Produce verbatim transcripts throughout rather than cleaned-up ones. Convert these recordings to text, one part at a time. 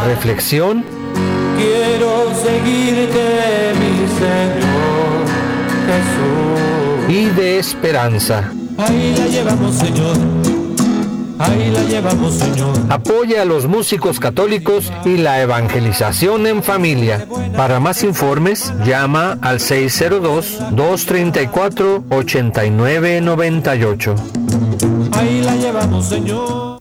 reflexión. Quiero seguirte, mi Señor Jesús. Y de esperanza. Ahí la llevamos, Señor. Ahí la llevamos, Señor. Apoya a los músicos católicos y la evangelización en familia. Para más informes, llama al seis cero dos, dos tres cuatro, ocho nueve nueve ocho. Ahí la llevamos, Señor.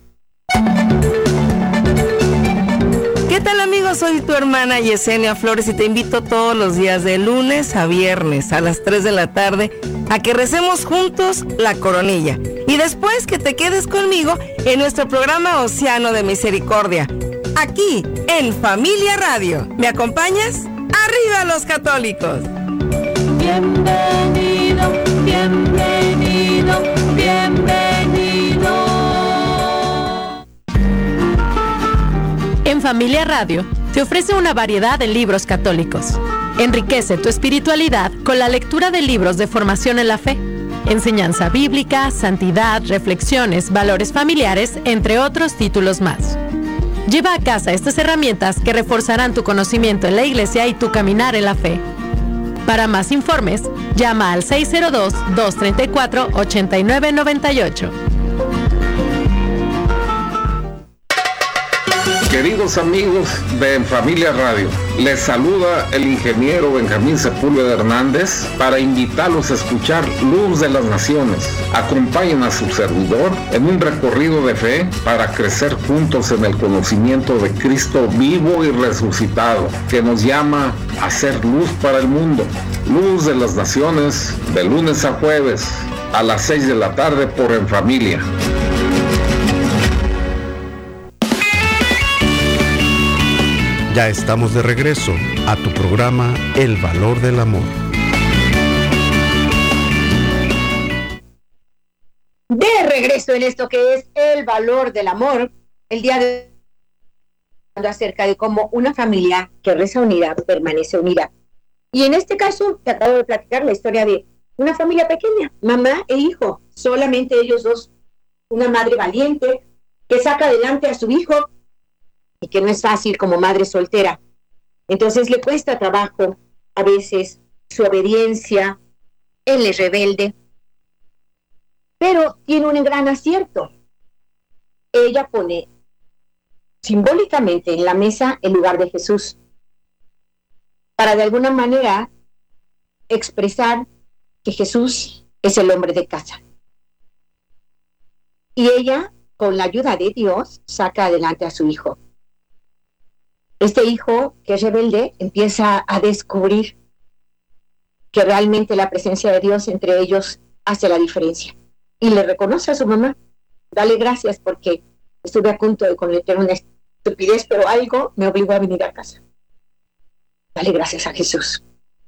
¿Qué tal, amigos? Soy tu hermana Yesenia Flores y te invito todos los días de lunes a viernes a las tres de la tarde a que recemos juntos la coronilla. Y después que te quedes conmigo en nuestro programa Océano de Misericordia, aquí en Familia Radio. ¿Me acompañas? ¡Arriba los católicos! Bienvenido, bienvenido, bienvenido. En Familia Radio te ofrece una variedad de libros católicos. Enriquece tu espiritualidad con la lectura de libros de formación en la fe, enseñanza bíblica, santidad, reflexiones, valores familiares, entre otros títulos más. Lleva a casa estas herramientas que reforzarán tu conocimiento en la Iglesia y tu caminar en la fe. Para más informes, llama al seis cero dos, dos tres cuatro, ocho nueve nueve ocho. Queridos amigos de En Familia Radio, les saluda el ingeniero Benjamín Sepúlveda Hernández para invitarlos a escuchar Luz de las Naciones. Acompañen a su servidor en un recorrido de fe para crecer juntos en el conocimiento de Cristo vivo y resucitado, que nos llama a ser luz para el mundo. Luz de las Naciones, de lunes a jueves, a las seis de la tarde por En Familia. Ya estamos de regreso a tu programa El Valor del Amor. De regreso en esto que es El Valor del Amor, el día de hoy acerca de cómo una familia que reza unida permanece unida. Y en este caso te acabo de platicar la historia de una familia pequeña, mamá e hijo, solamente ellos dos, una madre valiente que saca adelante a su hijo y que no es fácil como madre soltera. Entonces le cuesta trabajo a veces su obediencia, él es rebelde, pero tiene un gran acierto. Ella pone simbólicamente en la mesa el lugar de Jesús para de alguna manera expresar que Jesús es el hombre de casa. Y ella, con la ayuda de Dios, saca adelante a su hijo. Este hijo, que es rebelde, empieza a descubrir que realmente la presencia de Dios entre ellos hace la diferencia. Y le reconoce a su mamá. Dale gracias porque estuve a punto de cometer una estupidez, pero algo me obligó a venir a casa. Dale gracias a Jesús.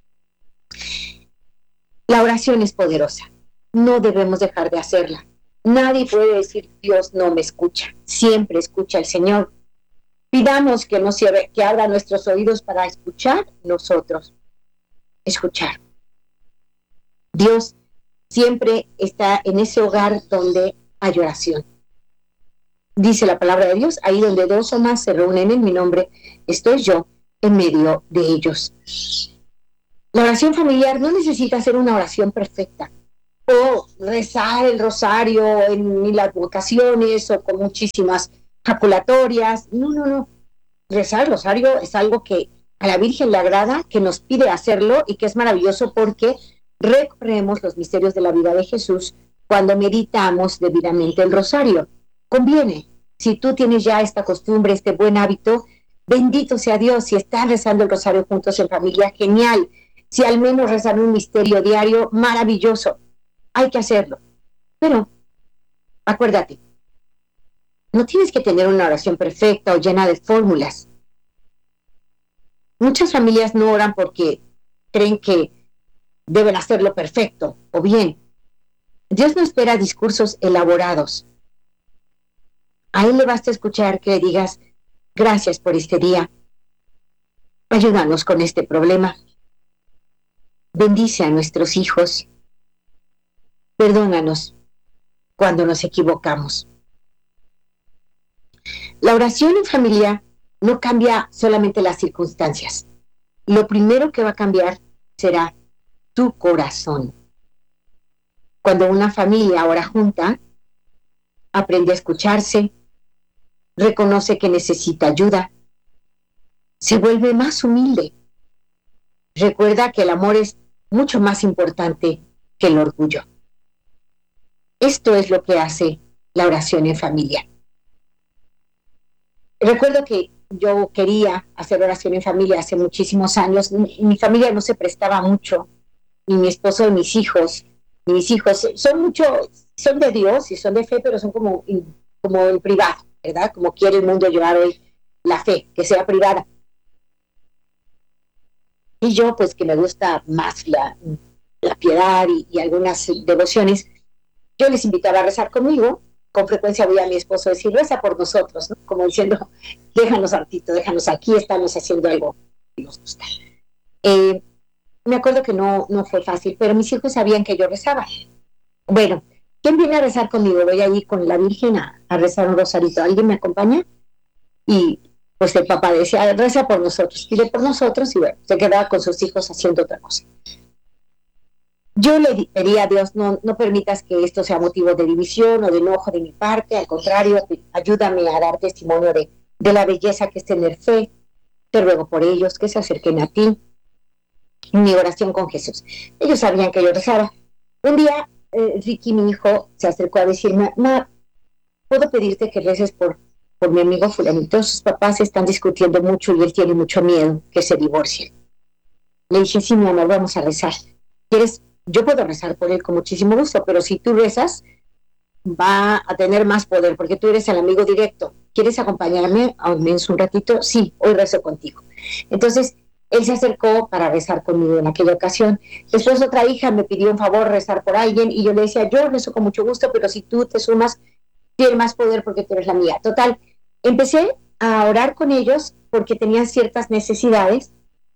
La oración es poderosa. No debemos dejar de hacerla. Nadie puede decir, Dios no me escucha. Siempre escucha al Señor. Pidamos que, nos, que abra nuestros oídos para escuchar nosotros. Escuchar. Dios siempre está en ese hogar donde hay oración. Dice la palabra de Dios, ahí donde dos o más se reúnen en mi nombre, estoy yo en medio de ellos. La oración familiar no necesita ser una oración perfecta o rezar el rosario en mil ocasiones o con muchísimas jaculatorias. No, no, no. Rezar el rosario es algo que a la Virgen le agrada, que nos pide hacerlo y que es maravilloso porque recorremos los misterios de la vida de Jesús cuando meditamos debidamente el rosario. Conviene. Si tú tienes ya esta costumbre, este buen hábito, bendito sea Dios. Si están rezando el rosario juntos en familia, genial. Si al menos rezan un misterio diario, maravilloso. Hay que hacerlo. Pero, acuérdate, no tienes que tener una oración perfecta o llena de fórmulas. Muchas familias no oran porque creen que deben hacerlo perfecto o bien. Dios no espera discursos elaborados. A Él le basta escuchar que le digas, gracias por este día. Ayúdanos con este problema. Bendice a nuestros hijos. Perdónanos cuando nos equivocamos. La oración en familia no cambia solamente las circunstancias. Lo primero que va a cambiar será tu corazón. Cuando una familia ora junta, aprende a escucharse, reconoce que necesita ayuda, se vuelve más humilde. Recuerda que el amor es mucho más importante que el orgullo. Esto es lo que hace la oración en familia. Recuerdo que yo quería hacer oración en familia hace muchísimos años. Mi, mi familia no se prestaba mucho, ni mi esposo ni mis hijos. Ni mis hijos son mucho, son de Dios y son de fe, pero son como, como en privado, ¿verdad? Como quiere el mundo llevar hoy la fe, que sea privada. Y yo, pues que me gusta más la, la piedad y, y algunas devociones, yo les invitaba a rezar conmigo. Con frecuencia voy a mi esposo a decir, reza por nosotros, ¿no? Como diciendo, déjanos hartito, déjanos aquí, estamos haciendo algo que nos gusta. Eh, me acuerdo que no, no fue fácil, pero mis hijos sabían que yo rezaba. Bueno, ¿quién viene a rezar conmigo? Voy a ir con la Virgen a, a rezar un rosarito. ¿Alguien me acompaña? Y pues el papá decía, reza por nosotros, pide por nosotros, y bueno, se quedaba con sus hijos haciendo otra cosa. Yo le pedía a Dios, no, no permitas que esto sea motivo de división o de enojo de mi parte, al contrario, ayúdame a dar testimonio de, de la belleza que es tener fe. Te ruego por ellos, que se acerquen a ti. Mi oración con Jesús. Ellos sabían que yo rezaba. Un día, eh, Ricky, mi hijo, se acercó a decirme, ma, ¿puedo pedirte que reces por, por mi amigo fulanito? Sus papás están discutiendo mucho y él tiene mucho miedo que se divorcien. Le dije, sí, mi amor, vamos a rezar. ¿Quieres? Yo puedo rezar por él con muchísimo gusto, pero si tú rezas, va a tener más poder, porque tú eres el amigo directo. ¿Quieres acompañarme al menos un ratito? Sí, hoy rezo contigo. Entonces, él se acercó para rezar conmigo en aquella ocasión. Después otra hija me pidió un favor, rezar por alguien, y yo le decía, yo rezo con mucho gusto, pero si tú te sumas, tienes más poder porque tú eres la mía. Total, empecé a orar con ellos porque tenían ciertas necesidades,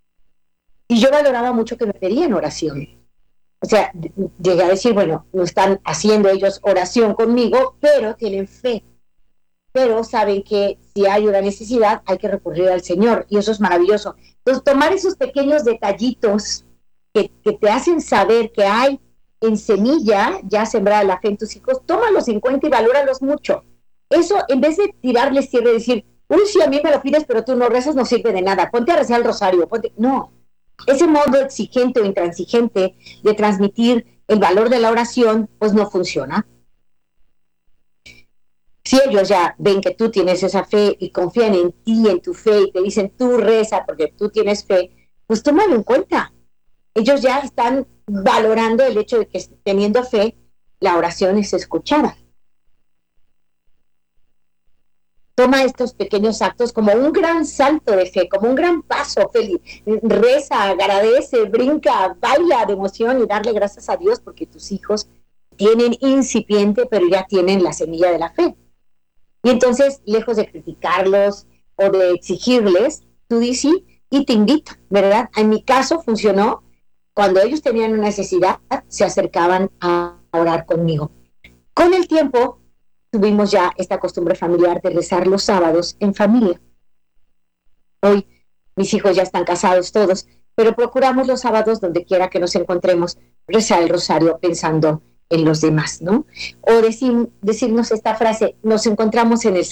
y yo valoraba mucho que me pedían oración. O sea, llegué a decir, bueno, no están haciendo ellos oración conmigo, pero tienen fe. Pero saben que si hay una necesidad, hay que recurrir al Señor, y eso es maravilloso. Entonces, tomar esos pequeños detallitos que, que te hacen saber que hay en semilla ya sembrada la fe en tus hijos, tómalos en cuenta y valóralos mucho. Eso, en vez de tirarles tierra y decir, uy, sí, a mí me lo pides, pero tú no rezas, no sirve de nada, ponte a rezar el rosario, ponte... No, ese modo exigente o intransigente de transmitir el valor de la oración, pues no funciona. Si ellos ya ven que tú tienes esa fe y confían en ti, en tu fe, y te dicen, tú reza porque tú tienes fe, pues tómalo en cuenta. Ellos ya están valorando el hecho de que teniendo fe, la oración es escuchada. Toma estos pequeños actos como un gran salto de fe, como un gran paso feliz. Reza, agradece, brinca, baila de emoción y darle gracias a Dios porque tus hijos tienen incipiente, pero ya tienen la semilla de la fe. Y entonces, lejos de criticarlos o de exigirles, tú dices sí y te invito, ¿verdad? En mi caso funcionó. Cuando ellos tenían una necesidad, se acercaban a orar conmigo. Con el tiempo, tuvimos ya esta costumbre familiar de rezar los sábados en familia. Hoy mis hijos ya están casados todos, pero procuramos los sábados, donde quiera que nos encontremos, rezar el rosario pensando en los demás, ¿no? O decir, decirnos esta frase, nos encontramos en el